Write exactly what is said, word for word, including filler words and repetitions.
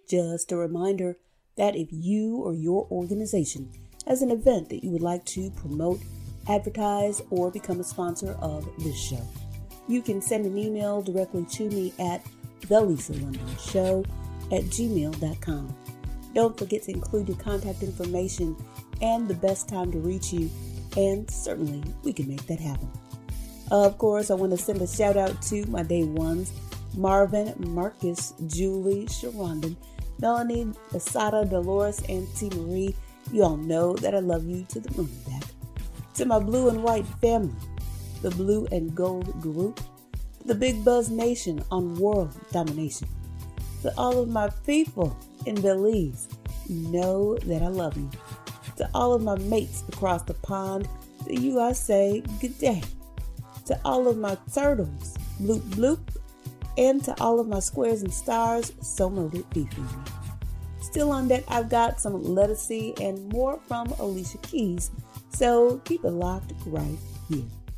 Just a reminder that if you or your organization has an event that you would like to promote, advertise, or become a sponsor of this show, you can send an email directly to me at the lisa london show at gmail dot com. Don't forget to include your contact information and the best time to reach you, and certainly we can make that happen. Of course, I want to send a shout out to my day ones, Marvin, Marcus, Julie, Sharonda, Melanie, Asada, Dolores, and T. Marie. You all know that I love you to the moon and back. To my blue and white family, the Blue and Gold Group, the Big Buzz Nation on World Domination. To all of my people in Belize, know that I love you. To all of my mates across the pond, to you I say good day. To all of my turtles, bloop bloop. And to all of my squares and stars, so noted be for you. Still on deck, I've got some Let Us See and more from Alicia Keys, so keep it locked right here.